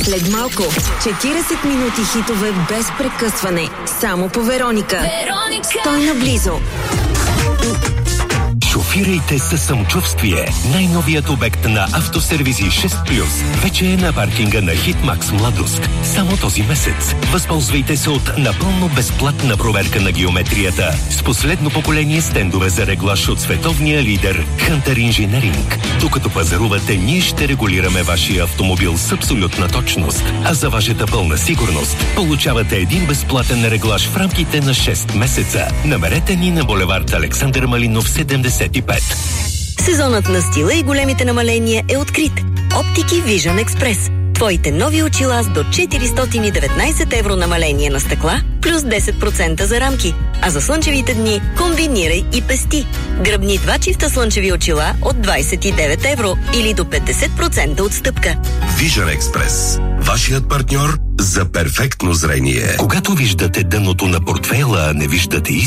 След малко 40 минути хитове без прекъсване. Само по Вероника. Стой наблизо. Шофирайте със самочувствие. Най-новият обект на Автосервизи 6+. Вече е на паркинга на Хитмакс Младоск. Само този месец. Възползвайте се от напълно безплатна проверка на геометрията с последно поколение стендове за реглаж от световния лидер Hunter Engineering. Докато пазарувате, ние ще регулираме вашия автомобил с абсолютна точност. А за вашата пълна сигурност получавате един безплатен реглаж в рамките на 6 месеца. Намерете ни на булевард Александър Малинов 75. Сезонът на стила и големите намаления е открит. Оптики Vision Express. Твоите нови очила с до 419 евро намаление на стъкла, плюс 10% за рамки. А за слънчевите дни комбинирай и пести. Гръбни 2 чифта слънчеви очила от 29 евро или до 50% отстъпка. Vision Express. Вашият партньор за перфектно зрение. Когато виждате дъното на портфейла, а не виждате